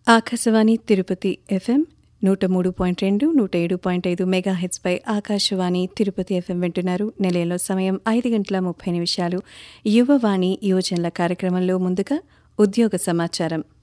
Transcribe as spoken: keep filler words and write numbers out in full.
Akashvani Tirupati FM నూట మూడు point రెండు నూట ఏడు పాయింట్ ఐదు మెగాహెట్స్పై ఆకాశవాణి తిరుపతి ఎఫ్ఎం వింటున్నారు. నిలయంలో సమయం ఐదు గంటల ముప్పై నిమిషాలు. యువవాణి యువజనుల కార్యక్రమంలో ముందుగా ఉద్యోగ సమాచారం.